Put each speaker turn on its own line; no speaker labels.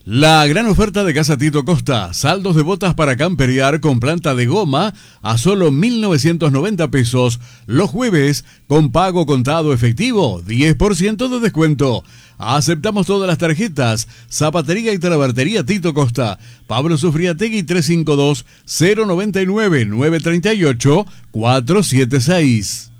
La gran oferta de Casa Tito Costa, saldos de botas para camperear con planta de goma a solo 1.990 pesos, los jueves con pago contado efectivo, 10% de descuento. Aceptamos todas las tarjetas. Zapatería y Talabartería Tito Costa, Pablo Sufriategui 352-099-938-476.